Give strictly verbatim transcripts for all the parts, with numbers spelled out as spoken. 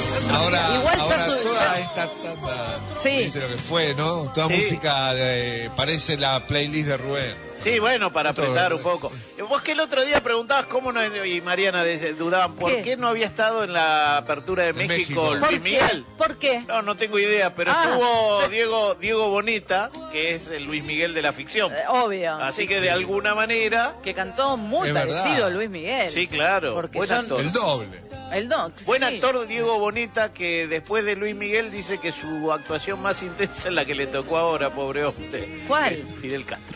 Ahora, Igual ahora ya su- toda ya- esta tanda, Sí. viste lo que fue, ¿no? Toda Sí. música de, parece la playlist de Rubén. Sí, bueno, para Todo. apretar un poco. Vos que el otro día preguntabas cómo no, y Mariana de- dudaban, ¿por ¿Qué? qué no había estado en la apertura de En México, México. Luis ¿Por qué? Miguel? ¿Por qué? No, no tengo idea, pero Ah. estuvo Diego Diego Boneta, que es el Luis Miguel de la ficción. Eh, obvio. Así sí, que sí. de alguna manera, Que cantó muy Es parecido verdad. a Luis Miguel. sí, claro, Porque buen son- actor. El doble. El don. Buen sí. actor Diego Boneta, que después de Luis Miguel dice que su actuación más intensa es la que le tocó ahora, pobre hombre. ¿Cuál? Fidel Castro.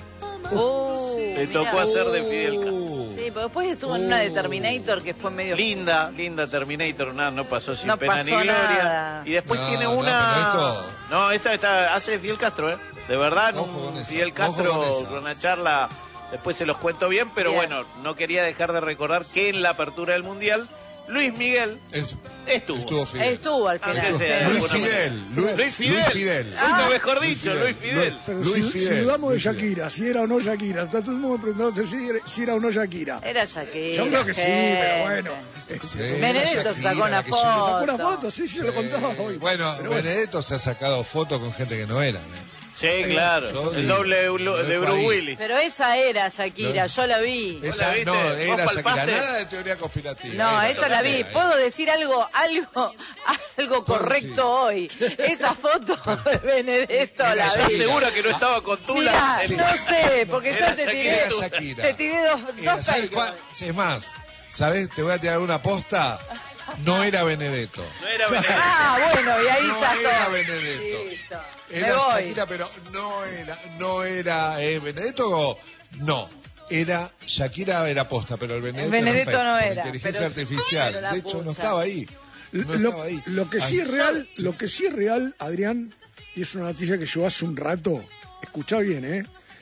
Uh, Le mirá. tocó hacer de Fidel Castro. Uh, Sí, pero después estuvo en una de Terminator que fue medio... Linda, linda Terminator, nada, no pasó sin No pena pasó ni gloria. nada. Y después No, tiene no, una. pero esto- No, esta, esta hace de Fidel Castro, ¿eh? De verdad, en Ojo un con esa, Fidel ojo Castro con esa. con una charla. Después se los cuento bien, pero Bien. bueno, no quería dejar de recordar que en la apertura del Mundial, Luis Miguel es- estuvo. estuvo Fidel. Estuvo al final. Aunque sea, de Luis alguna Fidel. manera. Luis, Luis Fidel. Luis Fidel. Nunca mejor Luis dicho, Fidel. Luis Fidel. Pero Luis si, Fidel, si dudamos de Luis Fidel. Shakira, si era o no Shakira, está todo el mundo preguntando si era, si era o no Shakira. Era Shakira. Yo creo que sí, gente. pero bueno. Eh, Sí, Benedetto Shakira, sacó una la que yo- foto. Sacó una foto, sí, sí, lo contaba hoy. Bueno, Pero Benedetto se ha sacado fotos con gente que no eran. ¿eh? Sí, claro. Yo el sí. doble de, Lo de dejo Bruce ahí. Willis. Pero esa era Shakira, No. yo la vi. Esa, viste? no, ¿Vos era Shakira. palpaste? Nada de teoría conspirativa. No, Era esa la vi. Shakira, ¿eh? ¿Puedo decir algo algo, algo correcto hoy? Esa foto de Benedetto Era la ¿Estás vi. Shakira. segura que no estaba con Tula? Mirá, Sí. no sé, porque Era yo te tiré, Shakira, Era Shakira. te tiré dos, Era, dos ¿sabes cálculos. cuál? Sí, es más, ¿sabes? Te voy a tirar una posta. No era Benedetto. No era Benedetto. Ah, bueno, y ahí No ya era está. Benedetto. Listo. Me Era voy. Shakira, pero no era, no era eh, Benedetto. o- No, era Shakira era posta, pero el Benedetto, Benedetto era, no fake, era, por inteligencia pero- artificial. pero la De hecho, no pucha. estaba ahí. No Lo, estaba ahí. lo que sí Ay, es real, lo que sí es real, Adrián, y es una noticia que yo hace un rato, escuchá bien, ¿eh?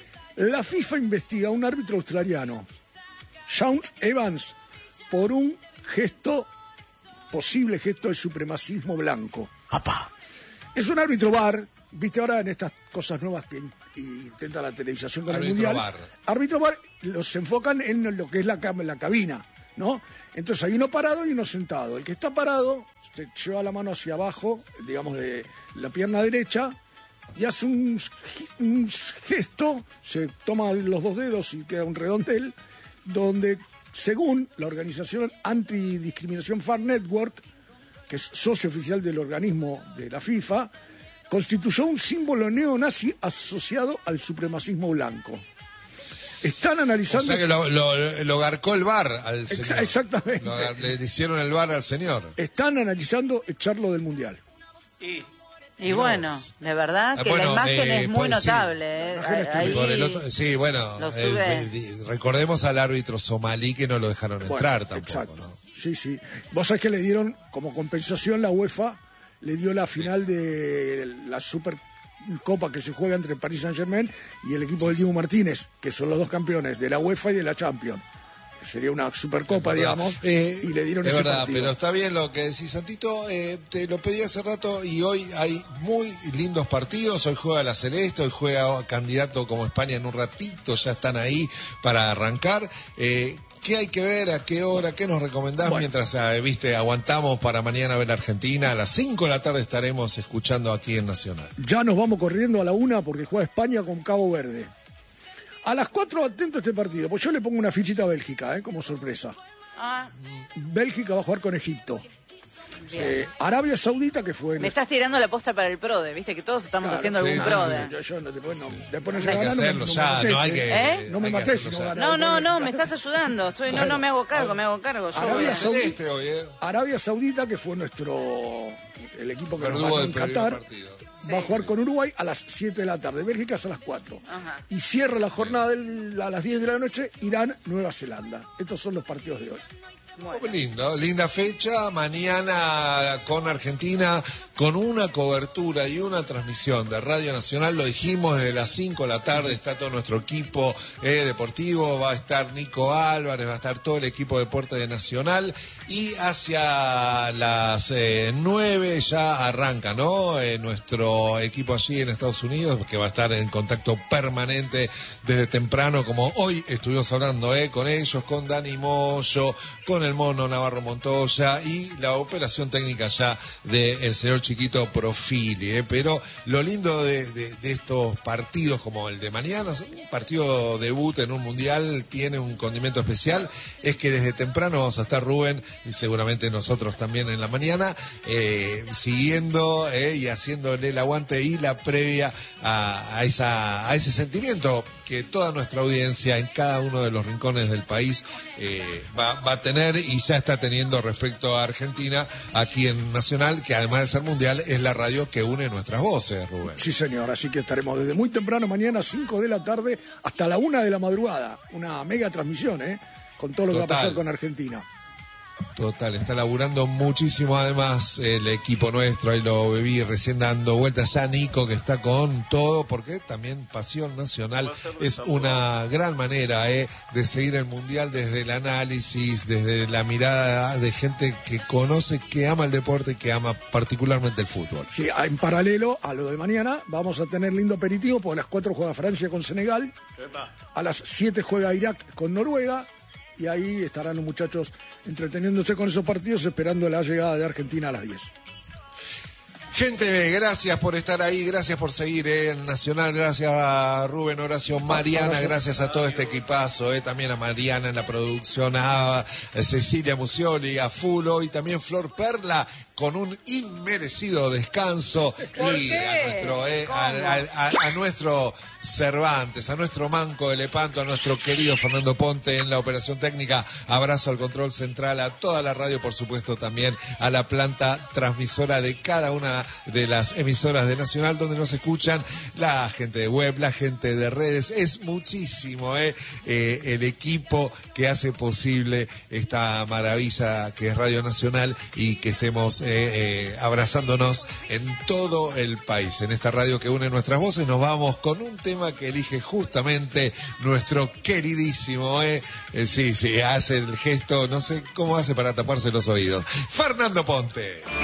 La FIFA investiga a un árbitro australiano, Sean Evans, por un gesto, posible gesto de supremacismo blanco. Es un árbitro bar, viste ahora en estas cosas nuevas que in- intenta la televisación con el Árbitro mundial. bar. Árbitro bar, los enfocan en lo que es la, cam- la cabina, ¿no? Entonces hay uno parado y uno sentado. El que está parado se lleva la mano hacia abajo, digamos de la pierna derecha, y hace un, gi- un gesto, se toma los dos dedos y queda un redondel, donde según la organización Antidiscriminación Far Network, que es socio oficial del organismo de la FIFA, constituyó un símbolo neonazi asociado al supremacismo blanco. Están O analizando... sea que lo, lo, lo garcó el bar al Exa- señor. exactamente. Lo agar- le hicieron el bar al señor. Están analizando echarlo del Mundial. Y Y bueno, de verdad Ah, que bueno, la imagen eh, es muy pues, sí. notable. ¿eh? La imagen es Ahí- Por el otro- sí, bueno, lo eh, sube. eh, di- recordemos al árbitro somalí que no lo dejaron Bueno, entrar tampoco, exacto. ¿no? Sí, sí. Vos sabés que le dieron, como compensación, la UEFA le dio la final de la Supercopa que se juega entre Paris Saint-Germain y el equipo del Dibu Martínez, que son los dos campeones de la UEFA y de la Champions. Sería una Supercopa, Es verdad. digamos, Eh, y le dieron es ese verdad, partido. pero está bien lo que decís, Santito. Eh, te lo pedí hace rato y hoy hay muy lindos partidos. Hoy juega la Celeste, hoy juega candidato como España en un ratito. Ya están ahí para arrancar. Eh, ¿Qué hay que ver? ¿A qué hora? ¿Qué nos recomendás Bueno. mientras, eh, viste, aguantamos para mañana ver Argentina? A las cinco de la tarde estaremos escuchando aquí en Nacional. Ya nos vamos corriendo a la una porque juega España con Cabo Verde. A las cuatro atento a este partido, pues yo le pongo una fichita a Bélgica, ¿eh? Como sorpresa. Ah, Bélgica va a jugar con Egipto. bien. Eh, Arabia Saudita, que fue... Me estás tirando la posta para el PRODE, viste que todos estamos Claro, haciendo sí, algún sí, PRODE. Yo, yo no, después no, después no Hay llega Hay que a ganar, no me- hacerlo no me ya, mates, no hay ¿eh? que... ¿Eh? No me hay que mates hacerlo si no ya. gana. No, no, no, me estás ayudando. Estoy, no, no me hago cargo, me hago cargo. Yo voy Arabia a- Saudita- Celeste hoy, ¿eh? Arabia Saudita, que fue nuestro... El equipo que nos Verdugo ganó del en primer Qatar, partido. va a jugar con Uruguay a las siete de la tarde. Bélgica es a las cuatro. Ajá. Y cierra la jornada del- a las diez de la noche, Irán, Nueva Zelanda. Estos son los partidos de hoy. Oh, lindo, linda fecha, mañana con Argentina, con una cobertura y una transmisión de Radio Nacional. Lo dijimos, desde las cinco de la tarde está todo nuestro equipo eh, deportivo, va a estar Nico Álvarez, va a estar todo el equipo de deporte de Nacional, y hacia las eh, nueve ya arranca, ¿no? Eh, nuestro equipo allí en Estados Unidos, que va a estar en contacto permanente desde temprano, como hoy estuvimos hablando eh, con ellos, con Dani Moyo, con el Mono Navarro Montoya, y la operación técnica ya del señor Chiquito Profili. Eh. Pero lo lindo de, de, de estos partidos como el de mañana, un partido debut en un mundial, tiene un condimento especial, es que desde temprano vamos a estar, Rubén, y seguramente nosotros también en la mañana, eh, siguiendo eh, y haciéndole el aguante y la previa a, a, esa, a ese sentimiento que toda nuestra audiencia en cada uno de los rincones del país eh, va, va a tener y ya está teniendo respecto a Argentina aquí en Nacional, que además de ser mundial es la radio que une nuestras voces, Rubén. Sí, señor, así que estaremos desde muy temprano mañana, cinco de la tarde, hasta la una de la madrugada. Una mega transmisión, ¿eh? Con todo lo Total. que va a pasar con Argentina. Total, está laburando muchísimo además el equipo nuestro, ahí lo viví recién dando vueltas ya Nico, que está con todo, porque también Pasión Nacional es una gran manera eh, de seguir el Mundial desde el análisis, desde la mirada de gente que conoce, que ama el deporte y que ama particularmente el fútbol. Sí, en paralelo a lo de mañana vamos a tener lindo aperitivo, porque a las cuatro juega Francia con Senegal, a las siete juega Irak con Noruega, y ahí estarán los muchachos entreteniéndose con esos partidos, esperando la llegada de Argentina a las diez. Gente, gracias por estar ahí, gracias por seguir eh, en Nacional, gracias a Rubén, Horacio, Mariana, gracias a todo este equipazo, eh, también a Mariana en la producción, a, a Cecilia Musioli, a Fulo, y también Flor Perla, con un inmerecido descanso, y a nuestro, eh, a, a, a, a nuestro Cervantes, a nuestro Manco de Lepanto, a nuestro querido Fernando Ponte en la operación técnica. Abrazo al control central, a toda la radio, por supuesto también a la planta transmisora de cada una de las emisoras de Nacional, donde nos escuchan la gente de web, la gente de redes. Es muchísimo eh, eh, el equipo que hace posible esta maravilla que es Radio Nacional, y que estemos eh, eh, abrazándonos en todo el país, en esta radio que une nuestras voces. Nos vamos con un tema que elige justamente nuestro queridísimo, eh, eh sí, sí, hace el gesto, no sé cómo hace para taparse los oídos, Fernando Ponte.